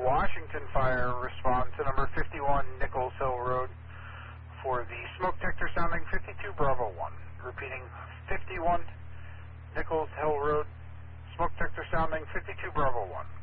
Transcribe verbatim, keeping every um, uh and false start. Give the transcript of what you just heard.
Washington Fire, respond to number fifty-one Nichols Hill Road for the smoke detector sounding fifty-two Bravo one. Repeating, fifty-one Nichols Hill Road, smoke detector sounding fifty-two Bravo one.